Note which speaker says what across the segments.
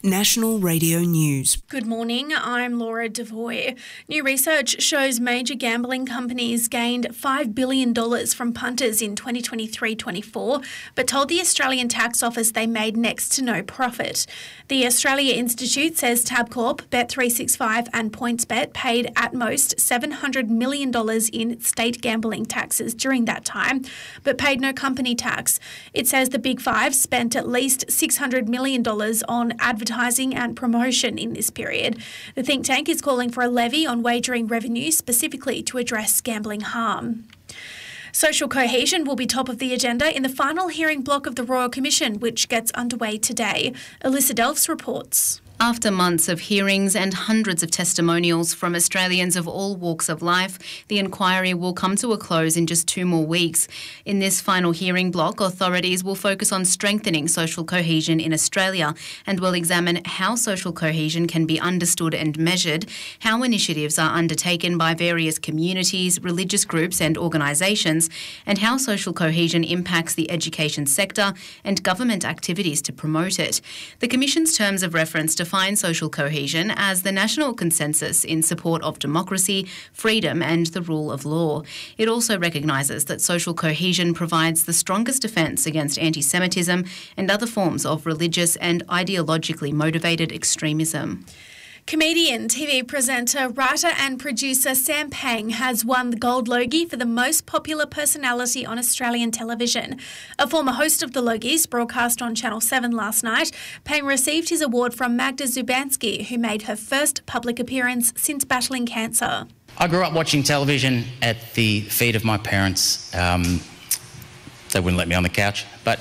Speaker 1: National Radio News.
Speaker 2: Good morning, I'm Laura Devoy. New research shows major gambling companies gained $5 billion from punters in 2023-24, but told the Australian Tax Office they made next to no profit. The Australia Institute says Tabcorp, Bet365 and PointsBet paid at most $700 million in state gambling taxes during that time, but paid no company tax. It says the Big Five spent at least $600 million on advertising and promotion in this period. The think tank is calling for a levy on wagering revenue specifically to address gambling harm. Social cohesion will be top of the agenda in the final hearing block of the Royal Commission, which gets underway today. Alyssa Delfs reports.
Speaker 3: After months of hearings and hundreds of testimonials from Australians of all walks of life, the inquiry will come to a close in just 2 more weeks. In this final hearing block, authorities will focus on strengthening social cohesion in Australia and will examine how social cohesion can be understood and measured, how initiatives are undertaken by various communities, religious groups and organisations, and how social cohesion impacts the education sector and government activities to promote it. The Commission's terms of reference define social cohesion as the national consensus in support of democracy, freedom and the rule of law. It also recognises that social cohesion provides the strongest defence against anti-Semitism and other forms of religious and ideologically motivated extremism.
Speaker 2: Comedian, TV presenter, writer and producer Sam Pang has won the Gold Logie for the most popular personality on Australian television. A former host of the Logies, broadcast on Channel 7 last night, Pang received his award from Magda Zubanski, who made her first public appearance since battling cancer.
Speaker 4: I grew up watching television at the feet of my parents. They wouldn't let me on the couch, but...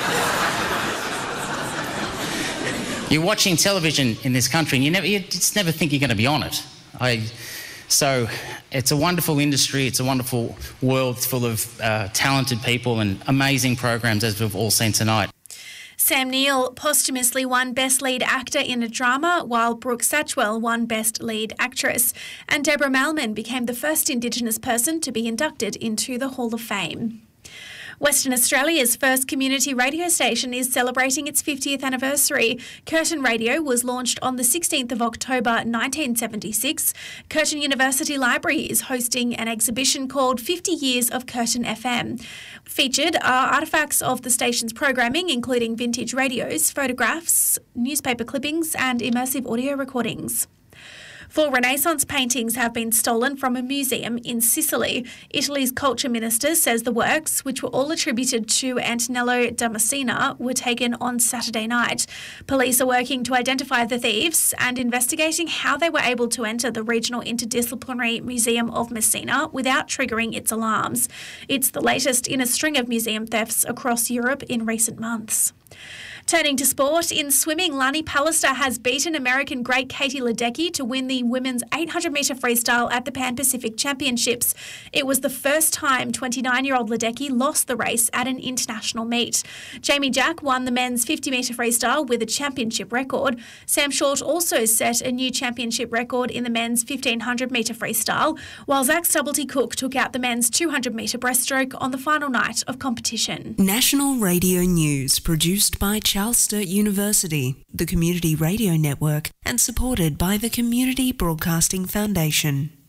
Speaker 4: You're watching television in this country and you just never think you're going to be on it. So it's a wonderful industry, it's a wonderful world full of talented people and amazing programs, as we've all seen tonight.
Speaker 2: Sam Neill posthumously won Best Lead Actor in a Drama, while Brooke Satchwell won Best Lead Actress. And Deborah Mailman became the first Indigenous person to be inducted into the Hall of Fame. Western Australia's first community radio station is celebrating its 50th anniversary. Curtin Radio was launched on the 16th of October 1976. Curtin University Library is hosting an exhibition called 50 Years of Curtin FM. Featured are artefacts of the station's programming, including vintage radios, photographs, newspaper clippings and immersive audio recordings. 4 Renaissance paintings have been stolen from a museum in Sicily. Italy's culture minister says the works, which were all attributed to Antonello da Messina, were taken on Saturday night. Police are working to identify the thieves and investigating how they were able to enter the Regional Interdisciplinary Museum of Messina without triggering its alarms. It's the latest in a string of museum thefts across Europe in recent months. Turning to sport, in swimming, Lani Pallister has beaten American great Katie Ledecky to win the women's 800-metre freestyle at the Pan Pacific Championships. It was the first time 29-year-old Ledecky lost the race at an international meet. Jamie Jack won the men's 50-metre freestyle with a championship record. Sam Short also set a new championship record in the men's 1500-metre freestyle, while Zach Stubblety-Cook took out the men's 200-metre breaststroke on the final night of competition.
Speaker 1: National Radio News, produced by Charles Sturt University, the Community Radio Network, and supported by the Community Broadcasting Foundation.